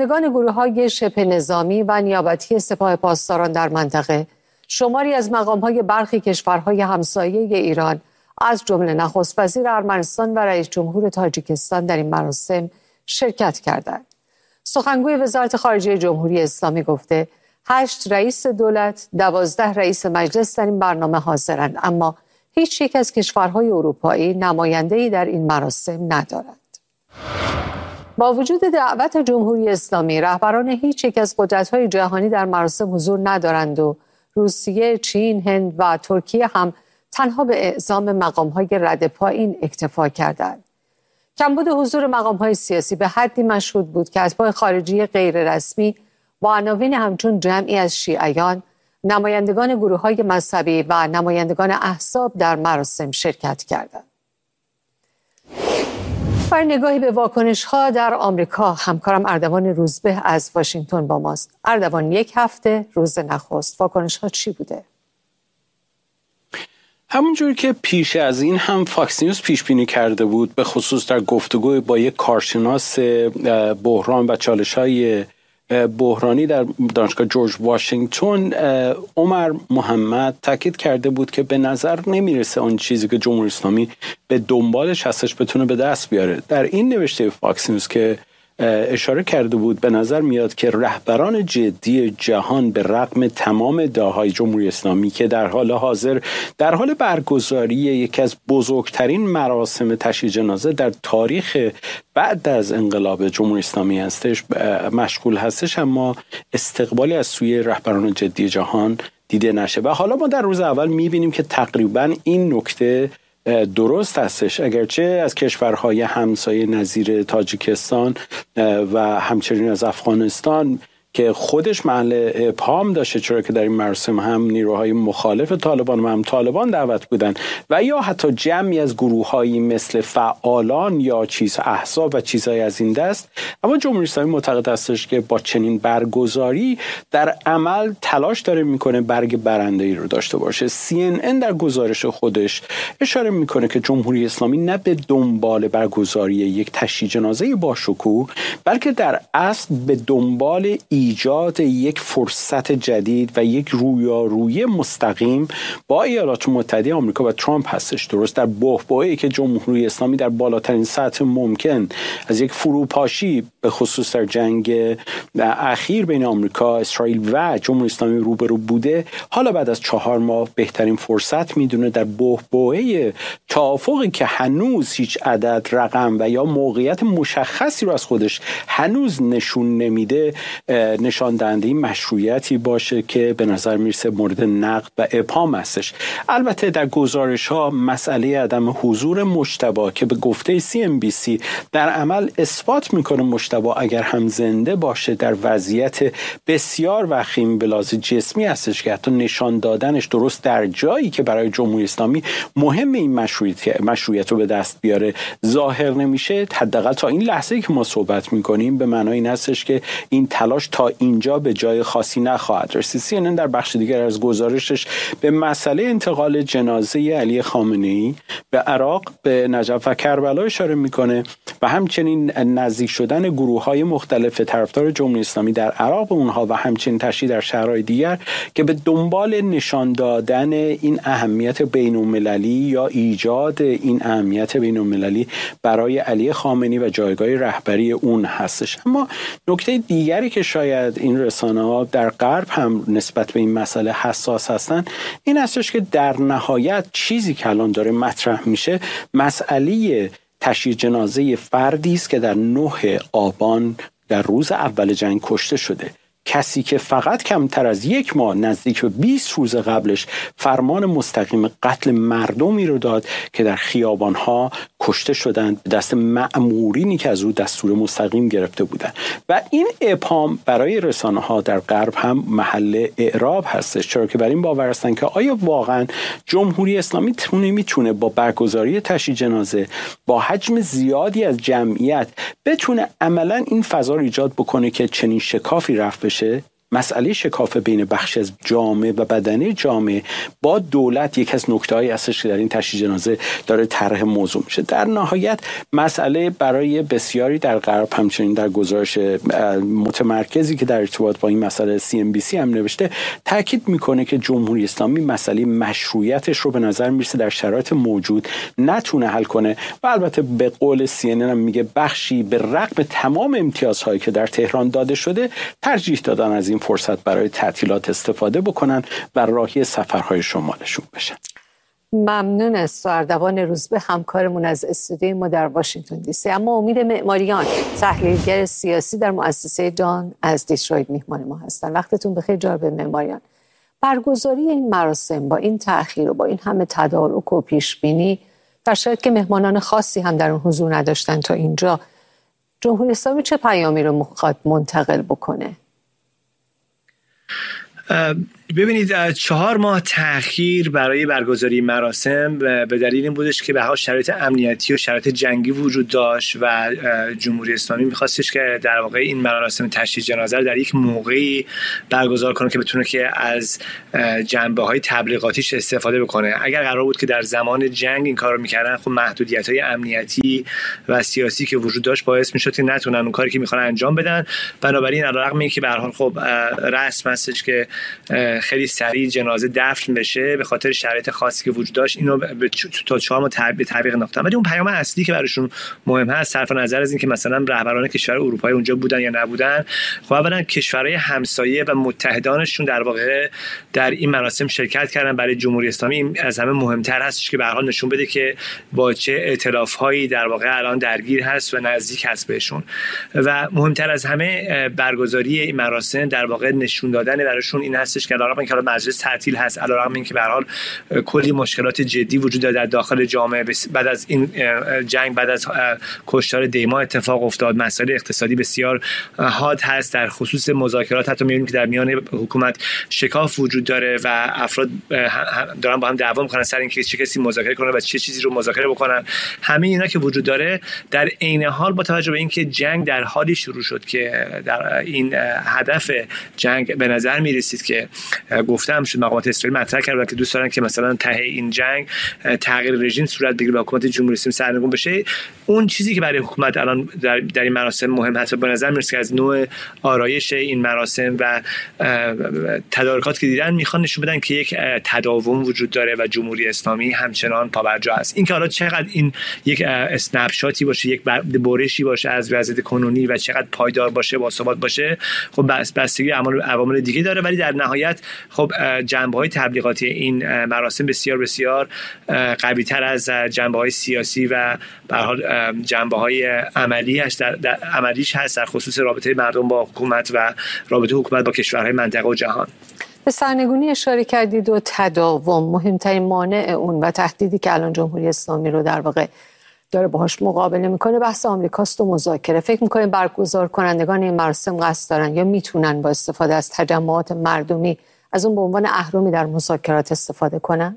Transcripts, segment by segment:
نمایندگان گروه‌های شبه نظامی و نیابتی سپاه پاسداران در منطقه، شماری از مقام‌های برخی کشورهای همسایه ایران از جمله نخست وزیر ارمنستان و رئیس جمهور تاجیکستان در این مراسم شرکت کردند. سخنگوی وزارت خارجه جمهوری اسلامی گفته 8 رئیس دولت، 12 رئیس مجلس در این برنامه حاضرند، اما هیچ یک از کشورهای اروپایی نماینده‌ای در این مراسم ندارد. با وجود دعوت جمهوری اسلامی، رهبران هیچ یک از قدرت‌های جهانی در مراسم حضور ندارند و روسیه، چین، هند و ترکیه هم تنها به اعزام مقام‌های رد پایین اکتفا کردند. کمبود حضور مقام‌های سیاسی به حدی مشهود بود که اتباع خارجی غیررسمی با عناوین همچون جمعی از شیعیان، نمایندگان گروه‌های مذهبی و نمایندگان احزاب در مراسم شرکت کردند. بر نگاهی به واکنش‌ها در آمریکا، همکارم اردوان روزبه از واشنگتن با ماست. اردوان، یک هفته روز نخست، واکنش‌ها چی بوده؟ همونجوری که پیش از این هم فاکس نیوز پیش بینی کرده بود، به خصوص در گفتگو با یک کارشناس بحران و چالش‌های بحرانی در دانشگاه جورج واشنگتن، عمر محمد تاکید کرده بود که به نظر نمیرسه آن چیزی که جمهوری اسلامی به دنبالش هستش بتونه به دست بیاره. در این نوشته فاکس نیوز که اشاره کرده بود، به نظر میاد که رهبران جدی جهان به رغم تمام ادعاهای جمهوری اسلامی که در حال حاضر در حال برگزاری یکی از بزرگترین مراسم تشییع جنازه در تاریخ بعد از انقلاب جمهوری اسلامی هستش مشغول هستش، اما استقبالی از سوی رهبران جدی جهان دیده نشه. و حالا ما در روز اول میبینیم که تقریبا این نکته درست هستش، اگرچه از کشورهای همسایه نظیر تاجیکستان و همچنین از افغانستان که خودش محل ابهام داشته، چرا که در این مراسم هم نیروهای مخالف طالبان و هم طالبان دعوت بودند و یا حتی جمعی از گروه‌هایی مثل فعالان یا احزاب و چیزهای از این دست، اما جمهوری اسلامی معتقد هستش که با چنین برگزاری در عمل تلاش داره میکنه برگ برنده‌ای رو داشته باشه. CNN در گزارش خودش اشاره میکنه که جمهوری اسلامی نه به دنبال برگزاری یک تشییع جنازه با شکوه، بلکه در اصل به دنبال ایجاد یک فرصت جدید و یک رویارویی مستقیم با ایالات متحده آمریکا و ترامپ هستش. درست در بحبوحه‌ای که جمهوری اسلامی در بالاترین سطح ممکن از یک فروپاشی به خصوص در جنگ اخیر بین آمریکا، اسرائیل و جمهوری اسلامی روبرو بوده، حالا بعد از 4 ماه بهترین فرصت میدونه در بحبوحه توافقی که هنوز هیچ عدد، رقم و یا موقعیت مشخصی رو از خودش هنوز نشون نمیده، نشان دهنده این مشروعیتی باشه که به نظر میرسه مورد نقد و ابهام هستش. البته در گزارش ها مسئله عدم حضور مجتبی که به گفته CNBC در عمل اثبات میکنه مجتبی اگر هم زنده باشه در وضعیت بسیار وخیم به لحاظ جسمی هستش که حتی نشان دادنش درست در جایی که برای جمهوری اسلامی مهم این مشروعیت رو به دست بیاره ظاهر نمیشه. حداقل تا این لحظه‌ای که ما صحبت میکنیم به معنای این هستش که این تلاش تا اینجا به جای خاصی نخواهد رسید. CNN در بخش دیگر از گزارشش به مسئله انتقال جنازه علی خامنه‌ای به عراق، به نجف و کربلا اشاره میکنه و همچنین نزدیک شدن گروه‌های مختلف طرفدار جمهوری اسلامی در عراق به اونها و همچنین تشییع در شهرهای دیگر که به دنبال نشان دادن این اهمیت بین‌المللی یا ایجاد این اهمیت بین‌المللی برای علی خامنه‌ای و جایگاه رهبری اون هستش. اما نکته دیگری که شاید این رسانه‌ها در غرب هم نسبت به این مسئله حساس هستن این هستش که در نهایت چیزی که الان داره مطرح میشه مسئله تشییع جنازه فردی است که در 9 آبان در روز اول جنگ کشته شده. کسی که فقط کمتر از 1 ماه نزدیک به 20 روز قبلش فرمان مستقیم قتل مردمی رو داد که در خیابانها کشته شدند به دست مأمورینی که از او دستور مستقیم گرفته بودند. و این ابهام برای رسانه‌ها در غرب هم محل اعراب هستش، چرا که بر این باور هستند که آیا واقعا جمهوری اسلامی میتونه با برگزاری تشییع جنازه با حجم زیادی از جمعیت بتونه عملا این فضا رو ایجاد بکنه که چنین شکافی رفع بشه؟ مسئله شکاف بین بخش از جامعه و بدنه جامعه با دولت یک از نکته‌هایی هستش که در این تشییع جنازه داره طرح موضوع میشه. در نهایت مسئله برای بسیاری در غرب، همچنین در گزارش متمرکزی که در ارتباط با این مسئله CNBC هم نوشته، تاکید میکنه که جمهوری اسلامی مسئله مشروعیتش رو به نظر میرسه در شرایط موجود نتونه حل کنه و البته به قول CNN هم میگه بخشی به رغم تمام امتیازهایی که در تهران داده شده ترجیح دادن از این فرصت برای تعطیلات استفاده بکنن و راهی سفرهای شمالشون بشن. ممنون از اردوان روزبه، همکارمون از استودیوی ما در واشنگتن دی سی. اما امید معماریان، تحلیلگر سیاسی در مؤسسه دان از دیترویت میهمان ما هستن. وقتتون بخیر جناب معماریان. برگزاری این مراسم با این تأخیر و با این همه تدارک و پیش بینی، در شرایطی که مهمانان خاصی هم در اون حضور نداشتن تا اینجا، جمهوری اسلامی چه پیامی رو میخواد منتقل بکنه؟ ببینید 4 ماه تأخیر برای برگزاری مراسم به دلیل این بودش که به هر شرایط امنیتی و شرایط جنگی وجود داشت و جمهوری اسلامی می‌خواستش که در واقع این مراسم تشییع جنازه رو در یک موقعی برگزار کنه که بتونه که از جنبه‌های تبلیغاتیش استفاده بکنه. اگر قرار بود که در زمان جنگ این کارو می‌کردن، خب محدودیت‌های امنیتی و سیاسی که وجود داشت باعث می‌شد که نتونن اون کاری که می‌خوان انجام بدن. بنابراین علیرغم اینکه به هر حال خب رسم هستش که خیلی سریع جنازه دفن بشه، به خاطر شرایط خاصی که وجود داشت اینو تا 4 ماه به تعویق انداختن. ولی اون پیام اصلی که براشون مهم هست، صرف نظر از اینکه مثلا رهبران کشور اروپایی اونجا بودن یا نبودن، خب اولا کشورهای همسایه و متحدانشون در واقع در این مراسم شرکت کردن. برای جمهوری اسلامی این از همه مهمتر هستش که به هر حال نشون بده که با چه ائتلاف‌هایی در واقع الان درگیر هست و نزدیک هست بهشون. و مهمتر از همه برگزاری این مراسم در واقع نشون دادن براشون این هستش که علاوه بر اینکه مجلس تعطیل هست، علاوه بر اینکه به هر حال کلی مشکلات جدی وجود داره در داخل جامعه بعد از این جنگ، بعد از کشتار دیما اتفاق افتاد، مسائل اقتصادی بسیار حاد هست، در خصوص مذاکرات حتی می‌بینیم که در میان حکومت شکاف وجود داره و افراد دارن با هم دعوا می‌کنن سر اینکه چه کسی مذاکره کنه و چه چیزی رو مذاکره بکنن. همه اینا که وجود داره، در عین حال با توجه به اینکه جنگ در حالی شروع شد که در این هدف جنگ به نظر می‌رسید که گفتم شد، مقامات اسرائیل مطرح کردن که دوست دارن که مثلا ته این جنگ تغییر رژیم صورت بگیره و حکومت جمهوری اسلامی سرنگون بشه. اون چیزی که برای حکومت الان در این مراسم مهم هست و به نظر میاد که از نوع آرایش این مراسم و تدارکات که دیدن میخوان نشون بدن که یک تداوم وجود داره و جمهوری اسلامی همچنان پابرجا است. این که حالا چقدر این یک اسنپ شاتی باشه، یک برشی باشه از وضعیت کنونی و چقدر پایدار باشه، باثبات باشه، خب بستگی عوامل دیگه داره. ولی در نهایت خب جنبه‌های تبلیغاتی این مراسم بسیار بسیار قوی‌تر از جنبه‌های سیاسی و به هر حال جنبه‌های عملیش هست در خصوص رابطه مردم با حکومت و رابطه حکومت با کشورهای منطقه و جهان. به سرنگونی اشاره کردید و تداوم، مهمترین مانع اون و تهدیدی که الان جمهوری اسلامی رو در واقع داره باهاش مقابله میکنه بحث آمریکاست و مذاکره. فکر میکنید برگزار کنندگان این مراسم قصد دارن یا میتونن با استفاده از تجمعات مردمی از اون به عنوان اهرمی در مذاکرات استفاده کنن؟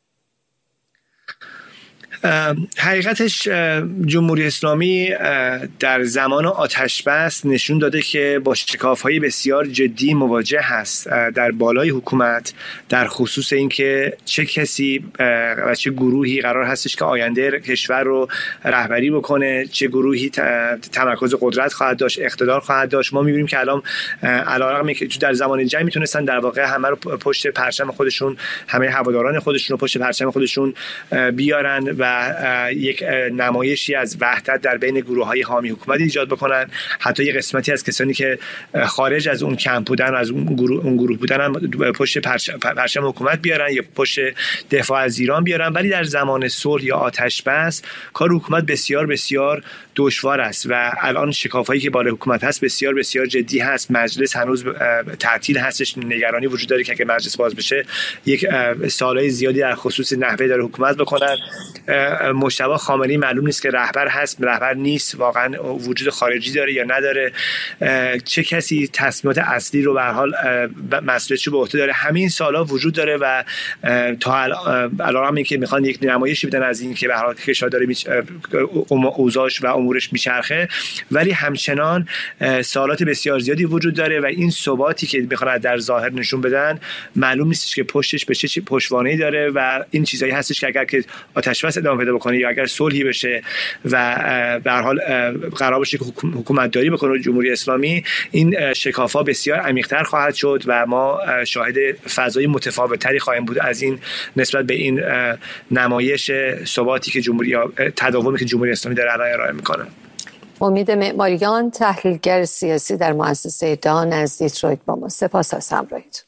حقیقتش جمهوری اسلامی در زمان آتش بس نشون داده که با شکاف‌های بسیار جدی مواجه هست در بالای حکومت، در خصوص اینکه چه کسی و چه گروهی قرار هستش که آینده کشور رو رهبری بکنه، چه گروهی تمرکز قدرت خواهد داشت، اقتدار خواهد داشت. ما می‌بینیم که الان علیرغم اینکه در زمان جنگ میتونستن در واقع همه رو پشت پرچم خودشون، همه هواداران خودشون رو پشت پرچم خودشون بیارن و یک نمایشی از وحدت در بین گروه‌های حامی حکومت ایجاد بکنن. حتی یک قسمتی از کسانی که خارج از اون کمپ بودن، از اون گروه بودن، هم پشت پرچم حکومت بیارن یا پشت دفاع از ایران بیارن. ولی در زمان صلح یا آتش بس کار حکومت بسیار بسیار دشوار است و الان شکافایی که بالای حکومت هست بسیار بسیار جدی هست. مجلس هنوز تعطیل هستش، نگرانی وجود داره که اگه مجلس باز بشه یک سالهای زیادی در خصوص نحوه داره حکومت بکنن. مجتبی خامنه‌ای معلوم نیست که رهبر هست، رهبر نیست، واقعا وجود خارجی داره یا نداره، چه کسی تصمیمات اصلی رو به هر حال مسئولیتش به عهده داره. همین سوالا وجود داره و تا الان هم که میخوان یک نمایشی بدن از این که به هر حال کشور داره اوضاعش و امورش میچرخه، ولی همچنان سوالات بسیار زیادی وجود داره و این ثباتی که میخوان در ظاهر نشون بدن معلوم نیستش که پشتش به چه پشتوانه‌ای داره و این چیزایی هستش که اگر که آتش بس ادامه پیدا بکنه یا اگر صلحی بشه و به هر حال قرار باشه که حکومت داری بکنه جمهوری اسلامی، این شکافا بسیار عمیق‌تر خواهد شد و ما شاهد فضای متفاوت‌تری خواهیم بود از این نسبت به این نمایش ثباتی که تداومی که جمهوری اسلامی داره الان ارائه میکنه. امید معماریان، تحلیلگر سیاسی در مؤسسه دان از دیترویت با ما. سپاس از همراهیتون.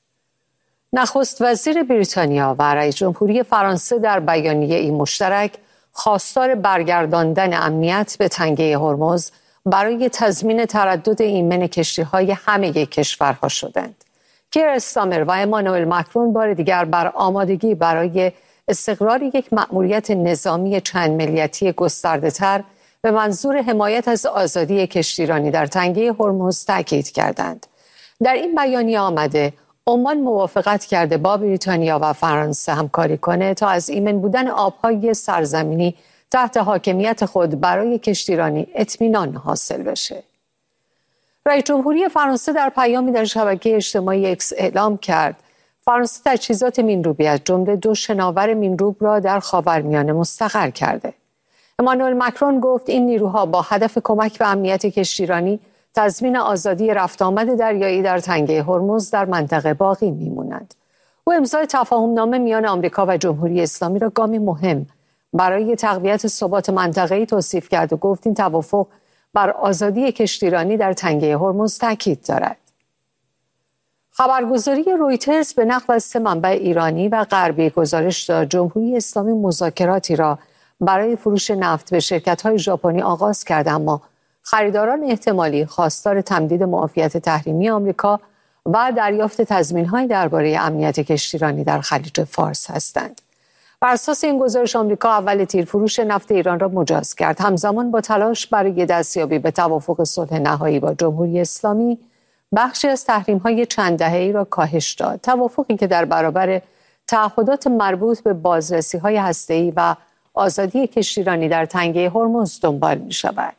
نخست وزیر بریتانیا و رئیس جمهوری فرانسه در بیانیه‌ای مشترک خواستار برگرداندن امنیت به تنگه هرمز برای تضمین تردد ایمن کشتی‌های همه کشورها شدند. کیر استامر و امانوئل ماکرون بار دیگر بر آمادگی برای استقرار یک مأموریت نظامی چند ملیتی گسترده‌تر به منظور حمایت از آزادی کشتیرانی در تنگه هرمز تاکید کردند. در این بیانیه آمده عمان موافقت کرده با بریتانیا و فرانسه همکاری کنه تا از ایمن بودن آبهای سرزمینی تحت حاکمیت خود برای کشتیرانی اطمینان حاصل بشه. رئیس جمهوری فرانسه در پیامی در شبکه اجتماعی اکس اعلام کرد فرانسه تجهیزات مینروبی از جمله 2 شناور مینروب را در خاورمیانه مستقر کرده. امانوئل ماکرون گفت این نیروها با هدف کمک به امنیت کشتیرانی، تضمین آزادی رفت آمد دریایی در تنگه هرمز در منطقه باقی میمونند. او امضای تفاهمنامه میان آمریکا و جمهوری اسلامی را گامی مهم برای تقویت ثبات منطقه‌ای توصیف کرد و گفت این توافق بر آزادی کشتیرانی در تنگه هرمز تاکید دارد. خبرگزاری رویترز به نقل از 3 منبع ایرانی و غربی گزارش داد جمهوری اسلامی مذاکراتی را برای فروش نفت به شرکت‌های ژاپنی آغاز کرد، اما خریداران احتمالی خواستار تمدید معافیت تحریمی آمریکا و دریافت تضمین‌های درباره امنیت کشتیرانی در خلیج فارس هستند. بر اساس این گزارش آمریکا اول تیر فروش نفت ایران را مجاز کرد، همزمان با تلاش برای دستیابی به توافق صلح نهایی با جمهوری اسلامی بخشی از تحریم‌های چند دهه‌ای را کاهش داد. توافقی که در برابر تعهدات مربوط به بازرسی‌های هسته‌ای و آزادی کشتیرانی در تنگه هرمز دنبال می‌شود.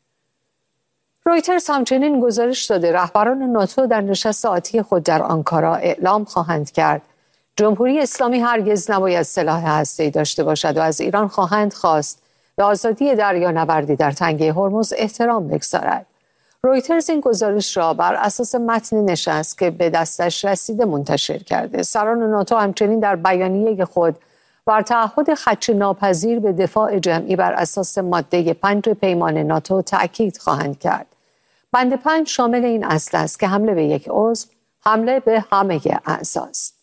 رویترز همچنین گزارش داده رهبران ناتو در نشست آتی خود در آنکارا اعلام خواهند کرد جمهوری اسلامی هرگز نباید سلاح هسته‌ای داشته باشد و از ایران خواهند خواست به آزادی دریانوردی در تنگه هرمز احترام بگذارد. رویترز این گزارش را بر اساس متن نشست که به دستش رسیده منتشر کرده. سران ناتو همچنین در بیانیه خود بر تعهد خدشه ناپذیر به دفاع جمعی بر اساس ماده 5 پیمان ناتو تأکید خواهند کرد. بند 5 شامل این اصل است که حمله به یک عضو، حمله به همه اعضاست.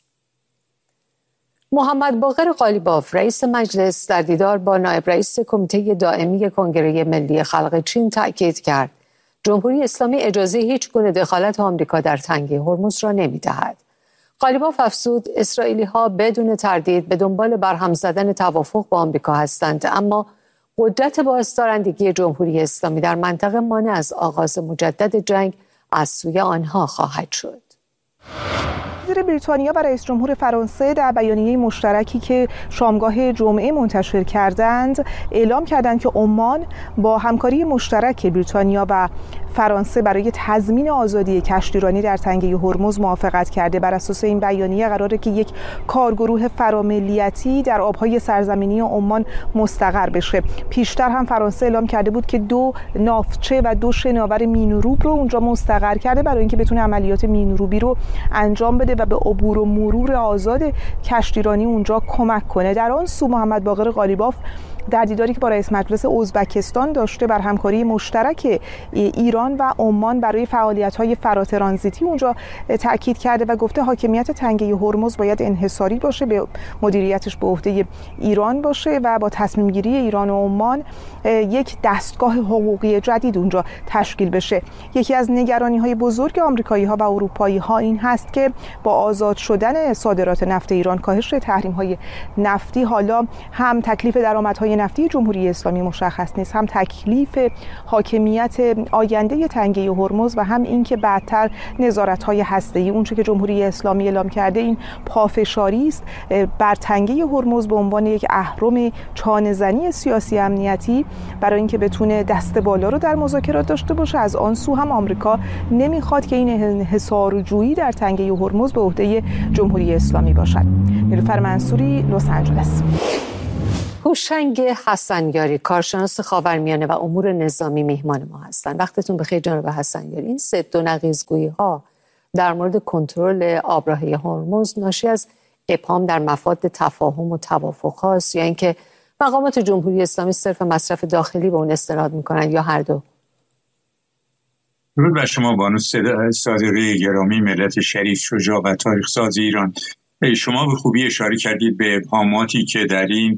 محمد باقر قالیباف رئیس مجلس در دیدار با نایب رئیس کمیته دائمی کنگره ملی خلق چین تأکید کرد جمهوری اسلامی اجازه هیچ گونه دخالت آمریکا در تنگه هرمز را نمی‌دهد. قالیباف افزود اسرائیلی‌ها بدون تردید به دنبال برهم زدن توافق با آمریکا هستند، اما قدرت بازدارندگی جمهوری اسلامی در منطقه مانع از آغاز مجدد جنگ از سوی آنها خواهد شد. وزیر بریتانیا و رئیس جمهور فرانسه در بیانیه مشترکی که شامگاه جمعه منتشر کردند اعلام کردند که عمان با همکاری مشترک بریتانیا و فرانسه برای تضمین آزادی کشتیرانی در تنگه هرمز موافقت کرده. بر اساس این بیانیه قراره که یک کارگروه فراملیتی در آبهای سرزمینی عمان مستقر بشه. پیشتر هم فرانسه اعلام کرده بود که 2 نافتچه و 2 شناور مینروب رو اونجا مستقر کرده برای اینکه بتونه عملیات مینروبی رو انجام بده و به عبور و مرور آزاد کشتیرانی اونجا کمک کنه. در آن سو محمد باقر قالیباف در دیداری که با رئیس مجلس ازبکستان داشته بر همکاری مشترک ایران و عمان برای فعالیت‌های فراترانزیتی اونجا تاکید کرده و گفته حاکمیت تنگه هرمز باید انحصاری باشه، به مدیریتش به عهده ایران باشه و با تصمیم گیری ایران و عمان یک دستگاه حقوقی جدید اونجا تشکیل بشه. یکی از نگرانی‌های بزرگ آمریکایی‌ها و اروپایی‌ها این هست که با آزاد شدن صادرات نفت ایران، کاهش تحریم‌های نفتی، حالا هم تکلیف درآمدهای نفتی جمهوری اسلامی مشخص نیست، هم تکلیف حاکمیت آینده تنگه هرمز و هم این که بعدتر نظارت‌های هسته‌ای. اونچه که جمهوری اسلامی اعلام کرده این پافشاری است بر تنگه هرمز به عنوان یک اهرم چانه‌زنی سیاسی امنیتی برای اینکه بتونه دست بالا رو در مذاکرات داشته باشه. از آن سو هم آمریکا نمیخواد که این انحصارجویی در تنگه هرمز به عهده جمهوری اسلامی باشد. نیلوفر منصوری، لس آنجلس. هوشنگ حسنیاری، کارشناس خاورمیانه و امور نظامی، میهمان ما هستند. وقتتون بخیر جناب حسنیاری. این ضد و نقیض‌گویی‌ها در مورد کنترل آبراهه هرمز ناشی از ابهام در مفاد تفاهم و توافق هاست یا اینکه مقامات جمهوری اسلامی صرف مصرف داخلی به اون استناد میکنند یا هر دو؟ درود بر شما بانو صادقه گرامی، ملت شریف، شجاع و تاریخ ساز ایران. شما به خوبی اشاره کردید به ابهاماتی که در این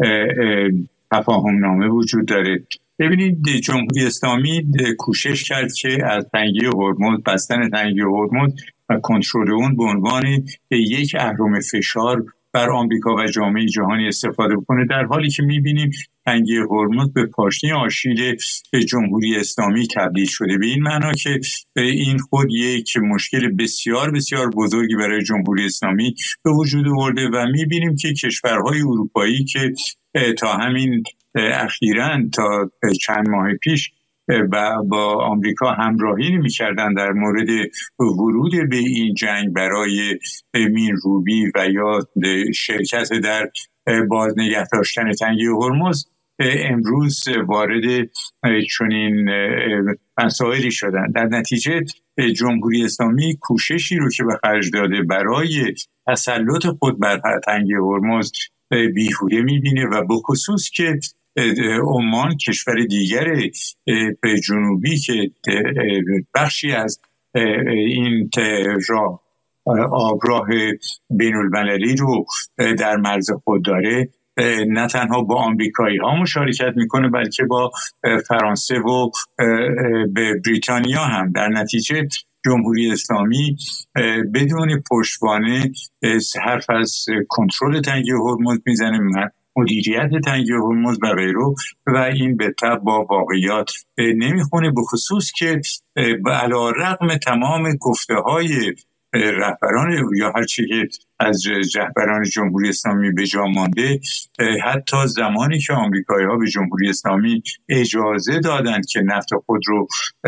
تفاهم نامه وجود داره. ببینید جمهوری اسلامی کوشش کرد که از تنگه هرمز، بستن تنگه هرمز و کنترل اون به عنوان یک اهرم فشار بر آمریکا و جامعه جهانی استفاده بکنه، در حالی که می‌بینیم تنگه هرمز به پاشنه آشیل جمهوری اسلامی تبدیل شده. به این معنا که این خود یک مشکل بسیار بسیار بزرگی برای جمهوری اسلامی به وجود آورده و می‌بینیم که کشورهای اروپایی که تا همین اخیراً تا چند ماه پیش با آمریکا همراهی می‌کردند در مورد ورود به این جنگ برای مین‌روبی و یا شرکت در باز نگه داشتن تنگه هرمز، امروز وارد چنین مسائلی شدن. در نتیجه جمهوری اسلامی کوششی رو که به خرج داده برای تسلط خود بر تنگه هرمز بیهوده می‌بینه و به خصوص که عمان، کشور دیگر جنوبی که بخشی از این آبراه بین المللی رو در مرز خود داره، نه تنها با آمریکایی ها مشارکت میکنه بلکه با فرانسه و به بریتانیا هم. در نتیجه جمهوری اسلامی بدون پشتوانه حرف از کنترل تنگه هرمز میزنه، مدیریت تنگه هرمز و غیره، و این به تبع با واقعیات نمیخونه، به خصوص که علی‌رغم تمام گفته‌های رهبران یا هر چی که از رهبران جمهوری اسلامی به جا مانده، حتی زمانی که آمریکایی‌ها به جمهوری اسلامی اجازه دادند که نفت خود رو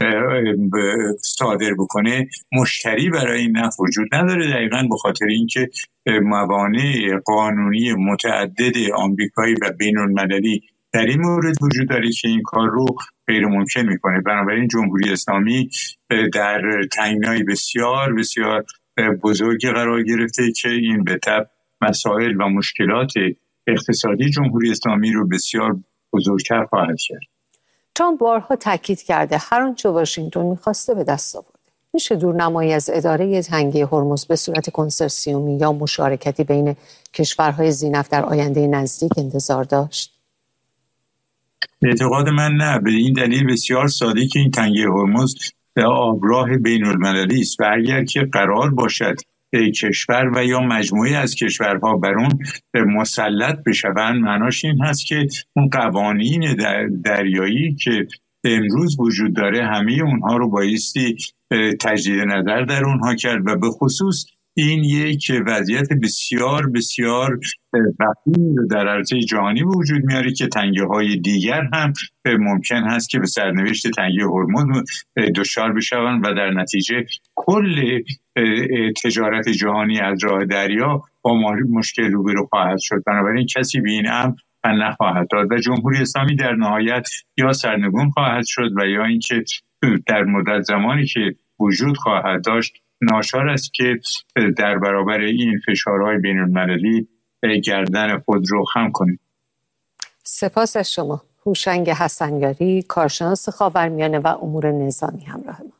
صادر بکنه، مشتری برای این نفت وجود نداره، دقیقاً به خاطر اینکه موانع قانونی متعدد آمریکایی و بین‌المللی در این مورد وجود داره که این کار رو غیر ممکن میکنه. بنابراین جمهوری اسلامی در تنگنای بسیار بسیار بزرگی قرار گرفته که این به تبع مسائل و مشکلات اقتصادی جمهوری اسلامی رو بسیار بزرگتر خواهد کرد. ترامپ بارها تاکید کرده هر آنچه واشنگتن میخواسته به دست آورده. میشه دورنمایی از اداره تنگه هرمز به صورت کنسرسیومی یا مشارکتی بین کشورهای ذی‌نفت در آینده نزدیک انتظار داشت؟ به اعتقاد من نه، به این دلیل بسیار ساده که این تنگه هرمز آبراه بین المللی است و اگر که قرار باشد کشور و یا مجموعه از کشورها بر اون مسلط بشوند، معناش این هست که اون قوانین دریایی که امروز وجود داره همه اونها رو بایستی تجدید نظر در اونها کرد و به خصوص این یک وضعیت بسیار بسیار وخیم در عرصه جهانی وجود میاره که تنگه های دیگر هم ممکن هست که به سرنوشت تنگه هرمز دچار بشوند و در نتیجه کل تجارت جهانی از راه دریا با مشکل روبرو خواهد شد. بنابراین کسی به این امر نخواهد داد و جمهوری اسلامی در نهایت یا سرنگون خواهد شد و یا اینکه در مدت زمانی که وجود خواهد داشت ناچار است که در برابر این فشارهای بین المللی گردن خود رو خم کنید. سپاس از شما هوشنگ حسنیاری، کارشناس خاورمیانه و امور نظامی همراه ما.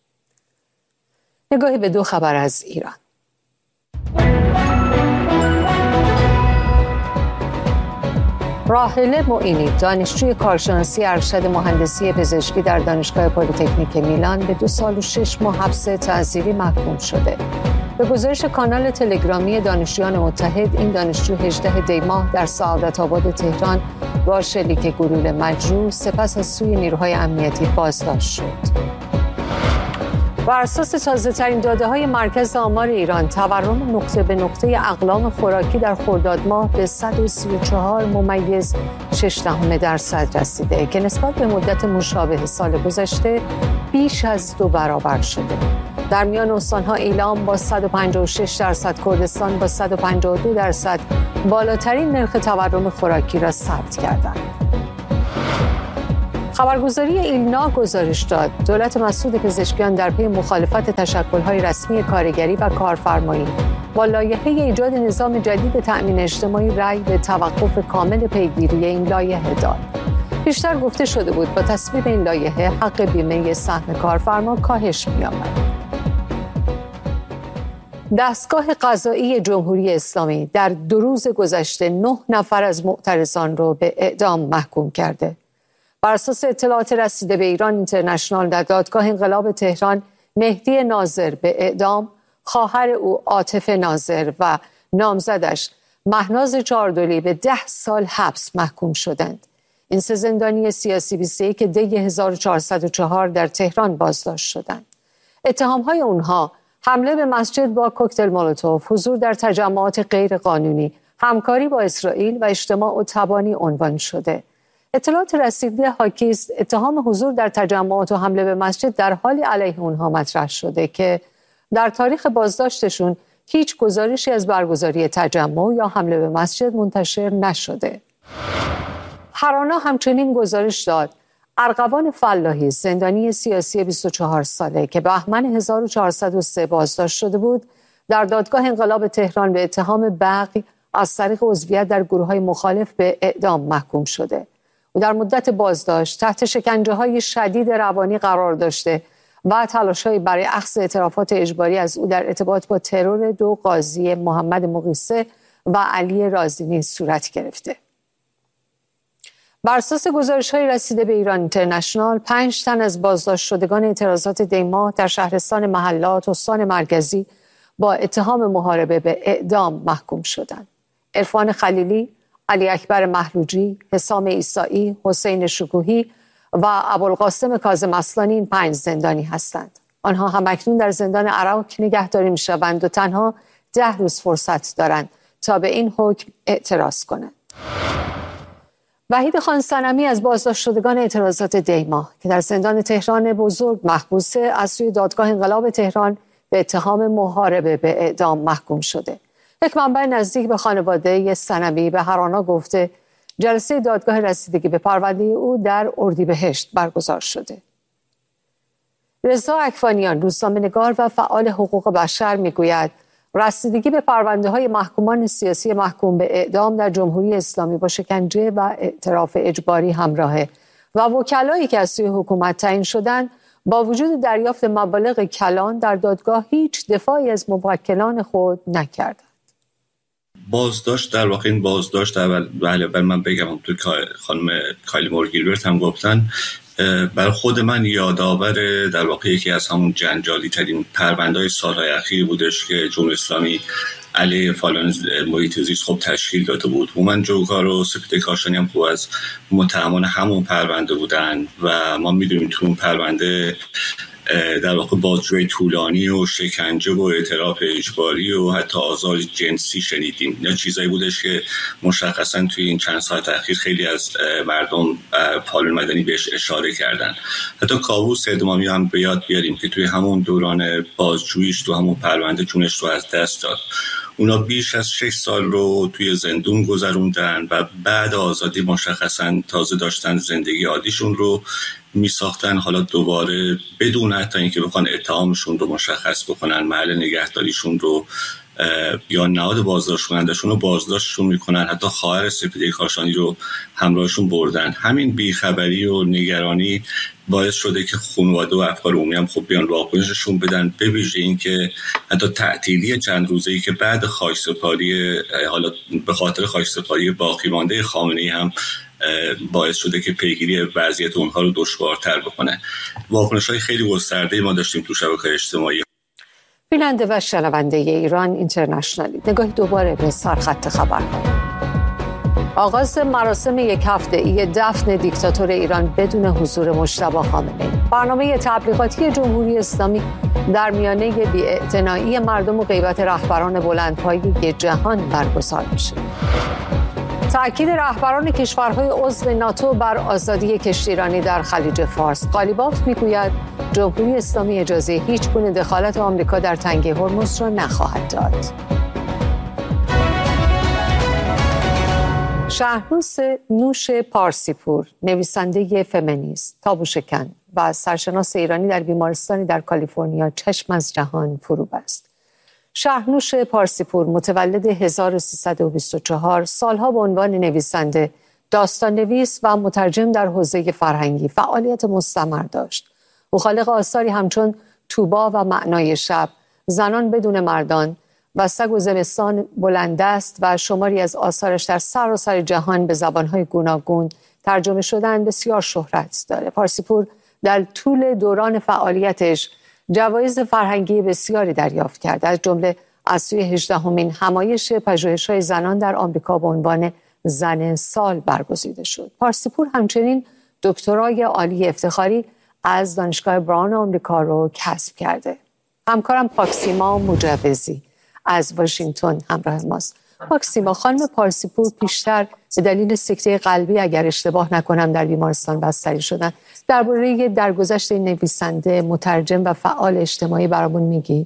نگاهی به دو خبر از ایران. راحله معینی، دانشجوی کارشناسی ارشد مهندسی پزشکی در دانشگاه پلی‌تکنیک میلان، به 2 سال و 6 ماه حبس تعزیری محکوم شده. به گزارش کانال تلگرامی دانشجویان متحد، این دانشجو 18 دی ماه در سعادت آباد تهران با شلیک گلوله مجروح سپس از سوی نیروهای امنیتی بازداشت شد. بر اساس تازه‌ترین داده‌های مرکز آمار ایران، تورم نقطه به نقطه اقلام خوراکی در خرداد ماه به 134.6% رسیده که نسبت به مدت مشابه سال گذشته بیش از 2 برابر شده. در میان استان‌ها ایلام با 156%، کردستان با 152% بالاترین نرخ تورم خوراکی را ثبت کردند. خبرگزاری ایلنا گزارش داد دولت مسعود پزشکیان در پی مخالفت تشکل‌های رسمی کارگری و کارفرمایی با لایحه ایجاد نظام جدید تأمین اجتماعی رأی به توقف کامل پیگیری این لایحه داد. پیشتر گفته شده بود با تصویب این لایحه حق بیمه سهم کارفرما کاهش می‌یابد. دستگاه قضایی جمهوری اسلامی در 2 روز گذشته 9 نفر از معترضان را به اعدام محکوم کرده. بر اساس اطلاعات رسیده به ایران اینترنشنال، در دادگاه انقلاب تهران مهدی ناظر به اعدام، خواهر او عاطف ناظر و نامزدش مهناز چهاردلی به 10 سال حبس محکوم شدند. این 3 زندانی سیاسی 21 که دی 1404 در تهران بازداشت شدند. اتهام‌های اونها حمله به مسجد با کوکتل مولوتوف، حضور در تجمعات غیرقانونی، همکاری با اسرائیل و اجتماع و تبانی عنوان شده. اطلاعات رسیده حاکی است اتهام حضور در تجمعات و حمله به مسجد در حالی علیه اونها مطرح شده که در تاریخ بازداشتشون هیچ گزارشی از برگزاری تجمع یا حمله به مسجد منتشر نشده. هرانا همچنین گزارش داد ارغوان فلاحی، زندانی سیاسی 24 ساله که بهمن 1403 بازداشت شده بود، در دادگاه انقلاب تهران به اتهام بغی از طریق عضویت در گروه‌های مخالف به اعدام محکوم شده. او در مدت بازداشت تحت شکنجه‌های شدید روانی قرار داشته و تلاش‌هایی برای اخذ اعترافات اجباری از او در ارتباط با ترور 2 قاضی محمد مقیسه و علی رازینی صورت گرفته. بر اساس گزارش‌های رسیده به ایران اینترنشنال، 5 تن از بازداشت شدگان اعتراضات دی ماه در شهرستان محلات استان مرکزی با اتهام محاربه به اعدام محکوم شدند. عرفان خلیلی، علی اکبر محلوجی، حسام عیسایی، حسین شکوهی و ابوالقاسم کاظم اصلانی این 5 زندانی هستند. آنها همکنون در زندان عراق نگهداری می‌شوند و تنها 10 روز فرصت دارند تا به این حکم اعتراض کنند. وحید خان صنمی از بازداشت شدگان اعتراضات دی ماه که در زندان تهران بزرگ محبوسه، از سوی دادگاه انقلاب تهران به اتهام محاربه به اعدام محکوم شده. یک منبع نزدیک به خانواده صنمی به هرانا گفته جلسه دادگاه رسیدگی به پرونده او در اردیبهشت برگزار شده. رضا اکوانیان، روزنامه‌نگار و فعال حقوق بشر، میگوید رسیدگی به پرونده‌های محکومان سیاسی محکوم به اعدام در جمهوری اسلامی با شکنجه و اعتراف اجباری همراهه و وکلایی که از سوی حکومت تعیین شدند با وجود دریافت مبالغ کلان در دادگاه هیچ دفاعی از موکلان خود نکردند. بازداشت در واقع این بازداشت اول من بگم تو خانم کایلی مور گیلبرت هم گفتن، بر خود من یادآور در واقع یکی از همون جنجالی ترین پرونده‌های سالهای اخیر بودش که جمهوری اسلامی علیه فعالان محیط زیست خب تشکیل داده بود. هومن جوکار و سپیده کاشانی هم خوب از متهمان همون پرونده بودن و ما میدونیم تو اون پرونده در واقع بازجویی طولانی و شکنجه و اعتراف اجباری و حتی آزار جنسی شنیدیم. اینا چیزایی بودش که مشخصا توی این چند ساعت اخیر خیلی از مردم فعالان مدنی بهش اشاره کردن. حتی کاووس ادمامی هم به یاد بیاریم که توی همون دوران بازجوییش تو همون پرونده جونش رو از دست داد. اونا بیش از 6 سال رو توی زندون گذروندن و بعد آزادی مشخصا تازه داشتن زندگی عادیشون رو می ساختن. حالا دوباره بدون حتی اینکه بخوان اتهامشون رو مشخص بکنن، محل نگهداریشون رو یا نهاد بازداشت کنندشون رو بازداشتشون میکنن، حتی خواهر سپیده کاشانی رو همراهشون بردن. همین بیخبری و نگرانی باعث شده که خانواده و افکار عمومی هم خب بیان واکنششون بدن، به ویژه این که حتی تعطیلی چند روزه‌ای که بعد خاکسپاری، حالا به خاطر خاکسپاری باقی مانده خامنه‌ای هم باعث شده که پیگیری وضعیت اونها رو دشوارتر بکنه. واکنش‌های خیلی گسترده‌ای ما داشتیم تو شبکه‌های اجتماعی. بیننده و شنونده ایران اینترنشنالی، نگاهی دوباره به سرخط خبرها. آغاز مراسم یک هفته‌ای دفن دیکتاتور ایران بدون حضور مجتبی خامنه‌ای. برنامه تبلیغاتی جمهوری اسلامی در میانه بی‌اعتنایی مردم و غیبت رهبران بلندپایه جهان برگزار میشه. تأکید رهبران کشورهای عضو ناتو بر آزادی کشتیرانی در خلیج فارس. قالیباف میگوید جمهوری اسلامی اجازه هیچ گونه دخالت آمریکا در تنگه هرمز را نخواهد داد. شهرنوش نوش پارسیپور، نویسنده فمینیست، تابوشکن و سرشناس ایرانی در بیمارستانی در کالیفرنیا چشم از جهان فرو بست. شهرنوش پارسیپور متولد 1324 سالها به عنوان نویسنده، داستان نویس و مترجم در حوزه فرهنگی فعالیت مستمر داشت. او خالق آثاری همچون طوبا و معنای شب، زنان بدون مردان و سگ و زمستان بلند است و شماری از آثارش در سراسر جهان به زبانهای گوناگون ترجمه شدن بسیار شهرت داره. پارسیپور در طول دوران فعالیتش جوایز فرهنگی بسیاری دریافت کرد، از جمله از سوی 18مین همایش پژوهش‌های زنان در آمریکا به عنوان زن سال برگزیده شد. پارسیپور همچنین دکترای عالی افتخاری از دانشگاه براون آمریکا رو کسب کرده. همکارم پاکسیما مجوزی از واشنگتن همراه ماست. پاکسیما، خانم پارسیپور پیشتر به دلیل سکته قلبی اگر اشتباه نکنم در بیمارستان بستری شدن. درباره درگذشت این نویسنده، مترجم و فعال اجتماعی برامون میگی؟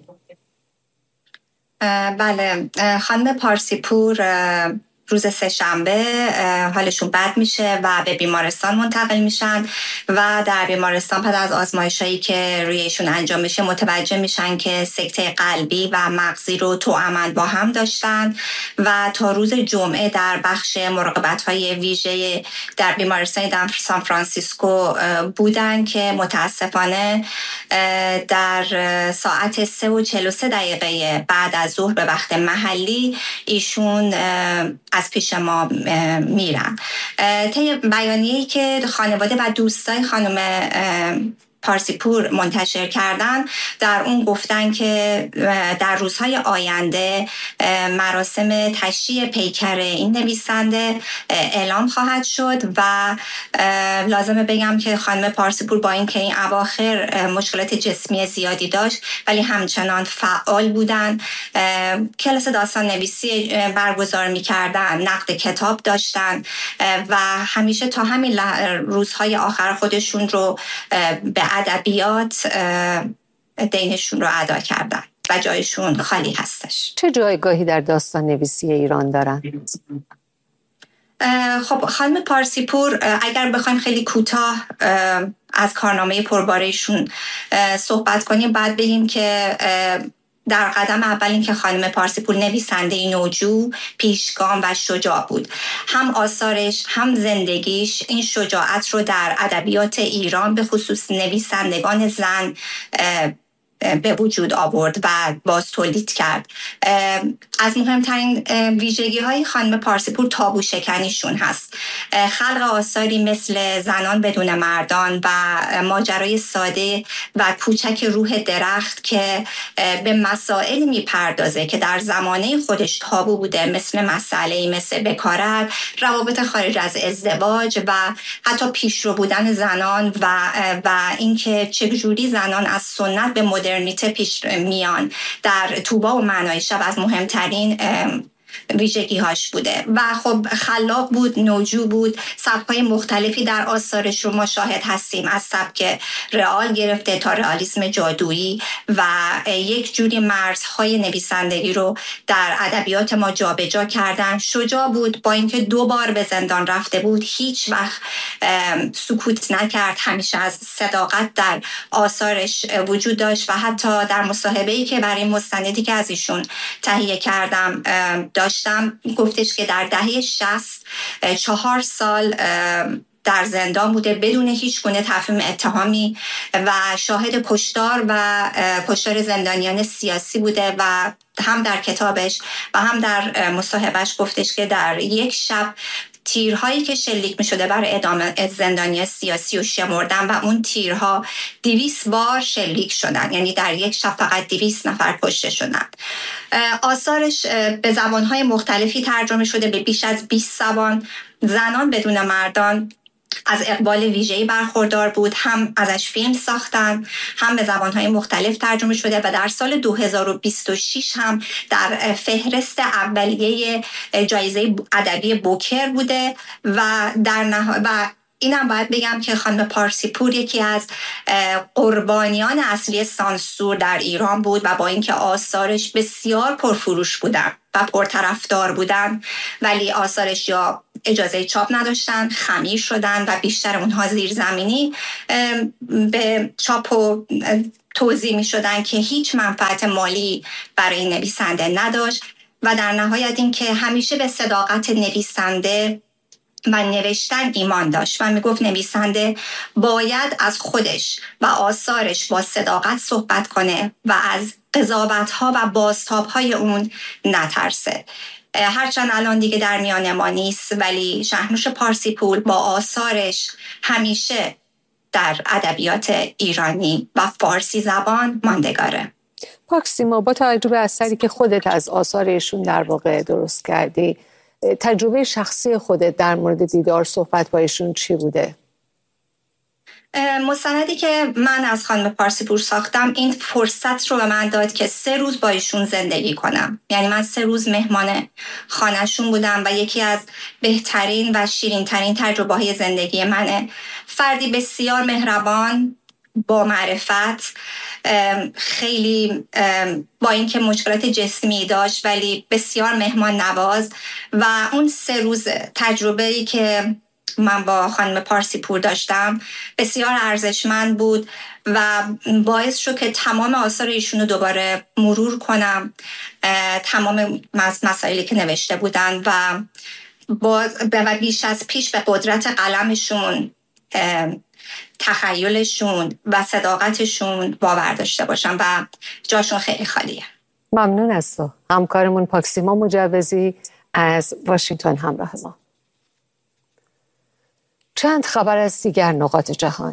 بله، خانم پارسیپور روز سه‌شنبه حالشون بد میشه و به بیمارستان منتقل میشن و در بیمارستان بعد از آزمایشایی که روی ایشون انجام میشه متوجه میشن که سکته قلبی و مغزی رو توأماً با هم داشتن و تا روز جمعه در بخش مراقبت‌های ویژه در بیمارستان در سان فرانسیسکو بودن که متاسفانه در ساعت 3:43 بعد از ظهر به وقت محلی ایشون از پیش ما میرن. طی بیانیه‌ای که خانواده و دوستای خانم پارسیپور منتشر کردن، در اون گفتن که در روزهای آینده مراسم تشییع پیکر این نویسنده اعلام خواهد شد و لازمه بگم که خانم پارسیپور با اینکه این اواخر مشکلات جسمی زیادی داشت ولی همچنان فعال بودن. کلاس داستان نویسی برگزار می‌کردن، نقد کتاب داشتن و همیشه تا همین روزهای آخر خودشون رو به ادبیات دینشون رو ادا کردن و جایشون خالی هستش. چه جایگاهی در داستان نویسی ایران دارن؟ خب خانم پارسیپور اگر بخوایم خیلی کوتاه از کارنامه پرباره‌شون صحبت کنیم، بعد بگیم که در قدم اول این که خانم پارسیپور نویسنده نوجو، پیشگام و شجاع بود. هم آثارش هم زندگیش این شجاعت رو در ادبیات ایران به خصوص نویسندگان زن به وجود آورد و باز تولید کرد. از مهمترین ویژگی های خانم پارسیپور تابو شکنیشون هست. خلق آثاری مثل زنان بدون مردان و ماجرای ساده و کوچک روح درخت که به مسائل میپردازه که در زمانه خودش تابو بوده، مثل مسئله مثل بکارت، روابط خارج از ازدواج و حتی پیشرو بودن زنان و اینکه چجوری زنان از سنت به مدرنیته پیش میان. در طوبا و معنای شب از مهمترین ویژگی‌هاش بوده و خب خلاق بود، نوجو بود، سبک‌های مختلفی در آثارش رو ما شاهد هستیم، از سبک رئال گرفته تا رئالیسم جادویی و یک جوری مرزهای نویسندگی رو در ادبیات ما جابجا کردن. شجاع بود، با اینکه 2 بار به زندان رفته بود هیچ وقت سکوت نکرد، همیشه از صداقت در آثارش وجود داشت و حتی در مصاحبه‌ای که برای مستندی که از ایشون تهیه کردم داشتم گفتش که در دهه 60 4 سال در زندان بوده بدون هیچ گونه تفهیم اتهامی و شاهد کشتار و کشتار زندانیان سیاسی بوده و هم در کتابش و هم در مصاحبهش گفتش که در یک شب تیرهایی که شلیک می شده برای اعدام زندانی سیاسی و شمردن و اون تیرها 200 بار شلیک شدن، یعنی در یک شب فقط 200 نفر کشته شدن. آثارش به زبانهای مختلفی ترجمه شده، به بیش از 20 زبان. زنان بدون مردان از اقبال ویژه‌ای برخوردار بود، هم ازش فیلم ساختن، هم به زبانهای مختلف ترجمه شده و در سال 2026 هم در فهرست اولیه جایزه ادبی بوکر بوده و و اینم باید بگم که خانم پارسیپور یکی از قربانیان اصلی سانسور در ایران بود و با اینکه آثارش بسیار پرفروش بودن و پرطرفدار بودن ولی آثارش یا اجازه چاپ نداشتن، خمیر شدن و بیشتر اونها زیرزمینی به چاپ و توزیع می شدن که هیچ منفعت مالی برای نویسنده نداشت و در نهایت این که همیشه به صداقت نویسنده و نوشتن ایمان داشت و میگفت نویسنده باید از خودش و آثارش با صداقت صحبت کنه و از قضاوت‌ها و بازتاب‌های اون نترسه. هرچند الان دیگه در میان ما نیست ولی شهرنوش پارسیپور با آثارش همیشه در ادبیات ایرانی و فارسی زبان ماندگاره. پاکسیما، با توجه به اثری که خودت از آثارشون در واقع درست کردی، تجربه شخصی خودت در مورد دیدار صحبت با ایشون چی بوده؟ مستندی که من از خانم پارسیپور ساختم این فرصت رو به من داد که 3 روز با ایشون زندگی کنم. یعنی من 3 روز مهمان خانه‌شون بودم و یکی از بهترین و شیرین‌ترین تجربه‌های زندگی منه. فردی بسیار مهربان، با معرفت، خیلی با اینکه مشکلات جسمی داشت ولی بسیار مهمان نواز و اون 3 روز تجربه‌ای که من با خانم پارسیپور داشتم بسیار ارزشمند بود و باعث شد که تمام آثار ایشون رو دوباره مرور کنم، تمام مسائلی که نوشته بودن و بیش از پیش به قدرت قلمشون، تخیلشون و صداقتشون باور داشته باشم و جاشون خیلی خالیه. ممنون از تو. همکارمون پاکسیما مجوزی از واشنگتن همراه ما. چند خبر از دیگر نقاط جهان.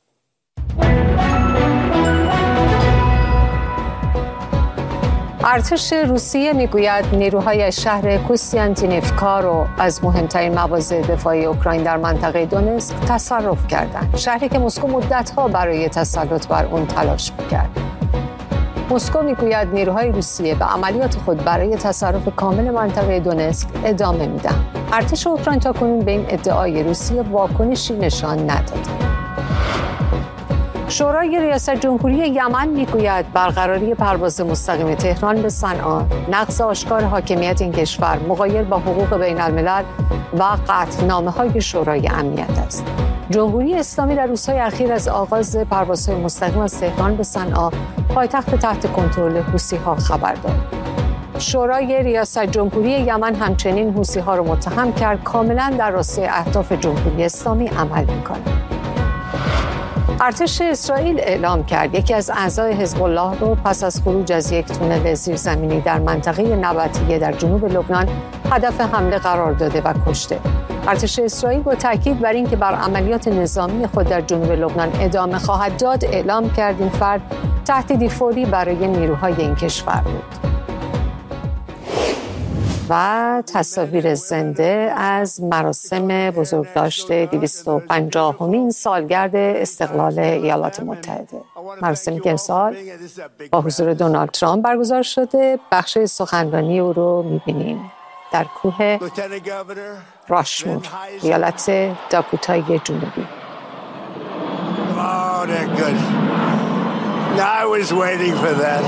ارتش روسیه میگوید نیروهای شهر کوستیانتینیفکا رو از مهمترین مواضع دفاعی اوکراین در منطقه دونتسک تصرف کردند. شهری که مسکو مدت‌ها برای تسلط بر اون تلاش می‌کرد. مسکو میگوید نیروهای روسیه به عملیات خود برای تصرف کامل منطقه دونتسک ادامه میدن. ارتش اوکراین تاکنون به این ادعای روسیه واکنشی نشان نداده. شورای ریاست جمهوری یمن میگوید برقراری پرواز مستقیم تهران به صنعا نقض آشکار حاکمیت این کشور مغایر با حقوق بین الملل و قطعنامه‌های شورای امنیت است. جمهوری اسلامی در روزهای اخیر از آغاز پروازهای مستقیم از تهران به صنعا پایتخت تحت کنترل حوثی‌ها خبر داد. شورای ریاست جمهوری یمن همچنین حوثی‌ها را متهم کرد کاملا در راستای اهداف جمهوری اسلامی عمل می‌کند. ارتش اسرائیل اعلام کرد یکی از اعضای حزب الله رو پس از خروج از یک تونل زیرزمینی در منطقه نبطیه در جنوب لبنان هدف حمله قرار داده و کشته. ارتش اسرائیل با تاکید بر اینکه بر عملیات نظامی خود در جنوب لبنان ادامه خواهد داد اعلام کرد این فرد تهدیدی فوری برای نیروهای این کشور بود. و تصاویر زنده از مراسم بزرگداشت 250مین سالگرد استقلال ایالات متحده. مراسمی که امسال با حضور دونالد ترامپ برگزار شده. بخش سخنرانی او رو می‌بینیم. در کوه راشمور، ایالت داکوتای جنوبی. Oh, they're good. I was waiting for that.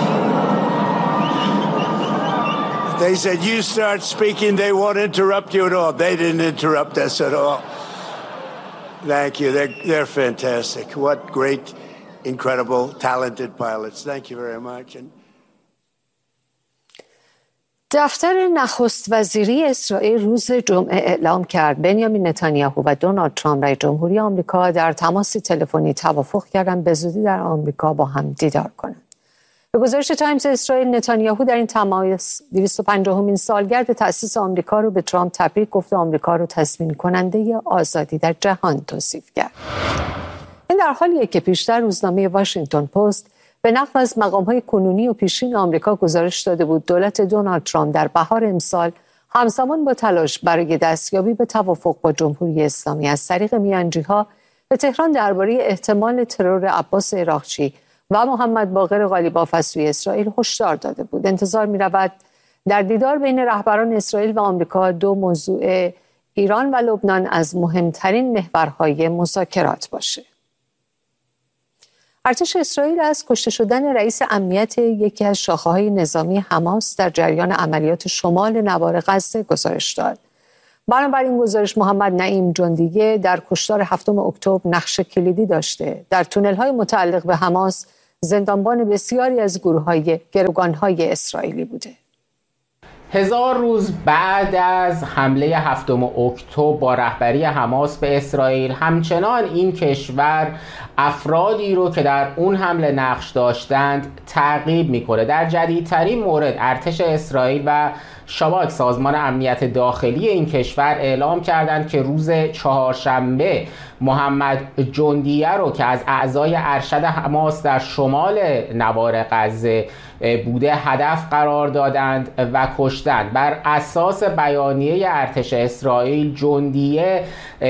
They said, you start speaking, they won't interrupt you at all. They didn't interrupt us at all. Thank you. They're fantastic. What great, incredible, talented pilots. Thank you very much. دفتر نخست وزیری اسرائیل روز جمعه اعلام کرد بنیامین نتانیاهو و دونالد ترامپ رئیس جمهوری آمریکا در تماس تلفنی توافق کردند به زودی در آمریکا با هم دیدار کنند. به گزارش تایمز اسرائیل، نتانیاهو در این تماس 250مین سالگرد تأسیس آمریکا رو به ترامپ تبریک گفت و آمریکا رو تضمین کننده آزادی در جهان توصیف کرد. این در حالیه که پیشتر روزنامه واشنگتن پست به نقل از مقام‌های کنونی و پیشین آمریکا گزارش داده بود دولت دونالد ترامپ در بهار امسال همزمان با تلاش برای دستیابی به توافق با جمهوری اسلامی از طریق میانجی‌ها به تهران درباره احتمال ترور عباس عراقچی و محمد باقر قالیباف از سوی اسرائیل هشدار داده بود. انتظار می‌رود در دیدار بین رهبران اسرائیل و آمریکا دو موضوع ایران و لبنان از مهمترین محورهای مذاکرات باشه. ارتش اسرائیل از کشته شدن رئیس امنیت یکی از شاخه‌های نظامی حماس در جریان عملیات شمال نوار غزه گزارش داد. بنابراین گزارش محمد نعیم جندیه در کشتار 7 اکتبر نقش کلیدی داشته. در تونل‌های متعلق به حماس زندانبان بسیاری از گروگان‌های اسرائیلی بوده. 1000 روز بعد از حمله 7 اکتبر با رهبری حماس به اسرائیل، همچنان این کشور افرادی رو که در اون حمله نقش داشتند تعقیب میکنه. در جدیدترین مورد ارتش اسرائیل و شاباک، سازمان امنیت داخلی این کشور، اعلام کردند که روز چهارشنبه محمد جندیه رو که از اعضای ارشد حماس در شمال نوار غزه بوده هدف قرار دادند و کشتند. بر اساس بیانیه ارتش اسرائیل، جندیه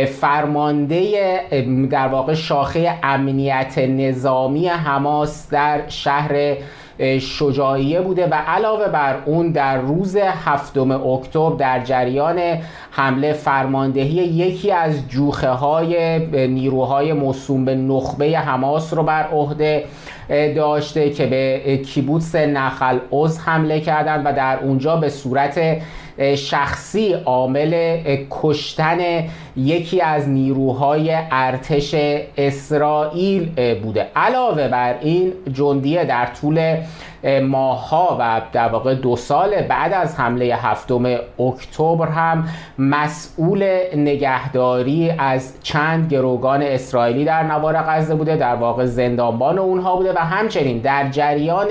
فرمانده در واقع شاخه امنیت نظامی حماس در شهر شجاعیه بوده و علاوه بر اون در روز 7 اکتبر در جریان حمله فرماندهی یکی از جوخه های نیروهای موسوم به نخبه حماس رو بر عهده داشته که به کیبوتس نخل عز حمله کردند و در اونجا به صورت شخصی عامل کشتن یکی از نیروهای ارتش اسرائیل بوده. علاوه بر این، جندیه در طول ماه‌ها و در واقع 2 سال بعد از حمله 7 اکتبر هم مسئول نگهداری از چند گروگان اسرائیلی در نوار غزه بوده، در واقع زندانبان اونها بوده و همچنین در جریان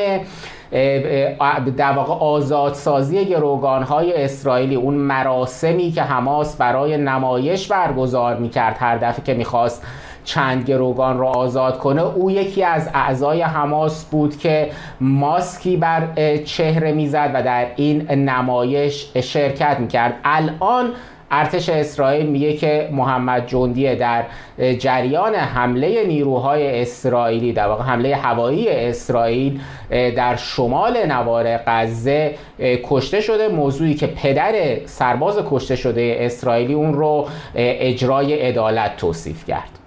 در واقع آزادسازی گروگان‌های اسرائیلی، اون مراسمی که حماس برای نمایش برگزار می‌کرد هر دفعه که می‌خواست چند گروگان را آزاد کنه، او یکی از اعضای حماس بود که ماسکی بر چهره میزد و در این نمایش شرکت میکرد. الان ارتش اسرائیل میگه که محمد جندیه در جریان حمله نیروهای اسرائیلی، در واقع حمله هوایی اسرائیل در شمال نوار غزه کشته شده، موضوعی که پدر سرباز کشته شده اسرائیلی اون رو اجرای عدالت توصیف کرد.